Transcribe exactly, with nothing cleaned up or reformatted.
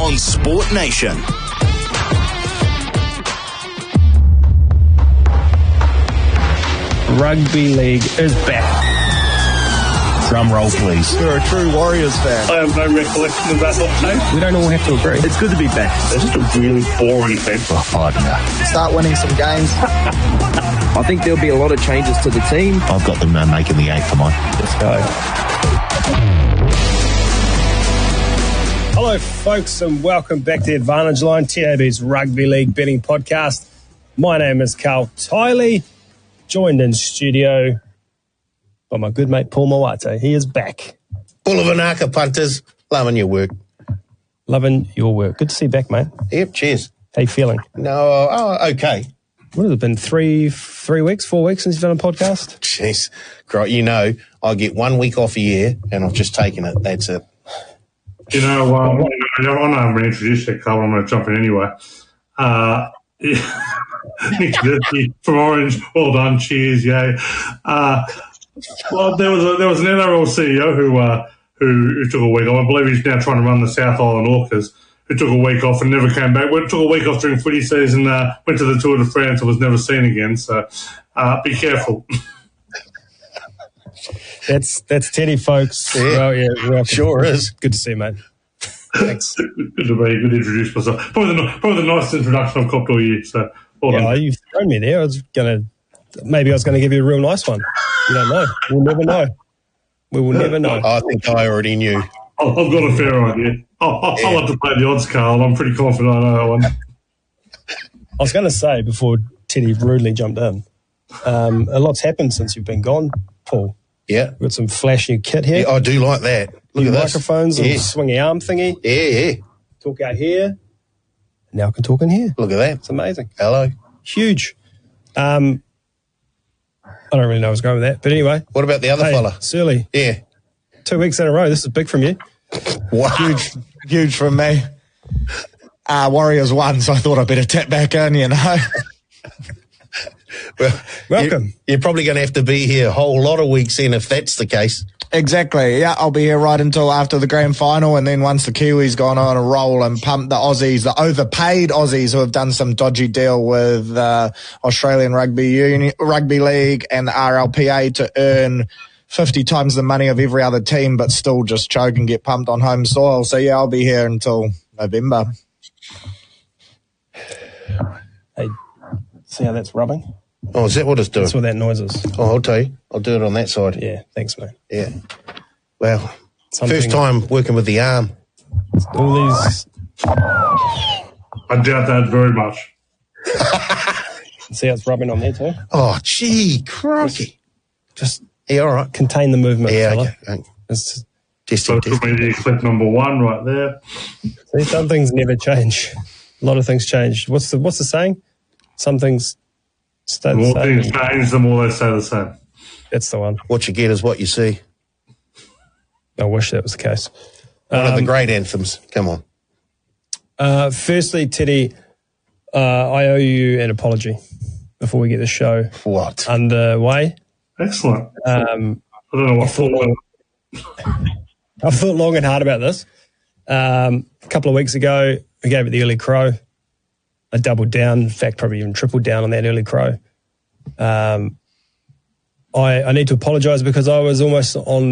on Sport Nation. Rugby League is back. Drum roll, please. You're a true Warriors fan. I have no recollection of that hot We don't all have to agree. It's good to be back. They're just a really boring team. Oh, no. Start winning some games. I think there'll be a lot of changes to the team. I've got them uh, making the eight for mine. Let's go. Hello, folks, and welcome back to Advantage Line, T A B's Rugby League betting podcast. My name is Carl Tiley, joined in studio by my good mate Paul Mawate. He is back. Full of Anaka punters. Loving your work. Loving your work. Good to see you back, mate. Yep, cheers. How you feeling? No, oh, okay. What has it been, three three weeks, four weeks since you've done a podcast? Jeez. Great. You know, I get one week off a year and I've just taken it. That's it. You know, um, I know I'm going to introduce you, Carl. I'm going to jump in anyway. Uh, Nick Dirty from Orange. Well done. Cheers. Yay. Uh, well, there was a, there was an N R L C E O who, uh, who who took a week off. I believe he's now trying to run the South Island Orcas, who took a week off and never came back. Went, took a week off during footy season, uh, went to the Tour de France and was never seen again. So uh, be careful. That's that's Teddy, folks. Yeah. Well, yeah, welcome. Sure is. Good to see you, mate. Thanks. Good to be. Good to introduce myself. Probably the, probably the nicest introduction I've copped all year. So well Yeah, done. you've thrown me there. I was going to, maybe I was going to give you a real nice one. You don't know. We'll never know. We will never know. I think I already knew. I've I've got a fair idea. I'll, I'll, Yeah. I'll have to play the odds, Carl. I'm pretty confident I know that one. I was going to say, before Teddy rudely jumped in, um, a lot's happened since you've been gone, Paul. Yeah. We've got some flashy kit here. Yeah, I do like that. Look New at this. microphones Yeah. and swingy arm thingy. Yeah, yeah. Talk out here. Now I can talk in here. Look at that. It's amazing. Hello. Huge. Um, I don't really know what's going with that. But anyway. What about the other Hey, fella? Surly. Yeah. Two weeks in a row. This is big from you. Wow. Huge, huge from me. Uh, Warriors won, so I thought I'd better tap back in, you know. Well, Welcome. You, you're probably going to have to be here a whole lot of weeks in if that's the case. Exactly. Yeah, I'll be here right until after the grand final, and then once the Kiwis gone on a roll and pumped the Aussies, the overpaid Aussies who have done some dodgy deal with uh, Australian Rugby Union, Rugby League and the R L P A to earn fifty times the money of every other team, but still just choke and get pumped on home soil. So yeah, I'll be here until November. Hey, see how that's rubbing? Oh, is that what it's doing? That's what that noise is. Oh, I'll tell you. I'll do it on that side. Yeah, thanks, mate. Yeah. Well, Something- first time working with the arm. All these, I doubt that very much. see how it's rubbing on there too? Oh, gee, crikey. Just Yeah, all right. contain the movement, Yeah, fella. okay. okay. It's just, Testing, So testing. media clip number one right there. see, some things never change. A lot of things change. What's the what's the saying? Some things stay The the more same. things change, the more they stay the same. That's the one. What you get is what you see. I wish that was the case. One of the Um, great anthems. Come on. Uh, firstly, Teddy, uh, I owe you an apology before we get the show What? underway. Excellent. Um, I don't know what thought- thought. I've thought long and hard about this. Um, a couple of weeks ago, we gave it the early crow. I doubled down, in fact, probably even tripled down on that early crow. Um, I, I need to apologise because I was almost on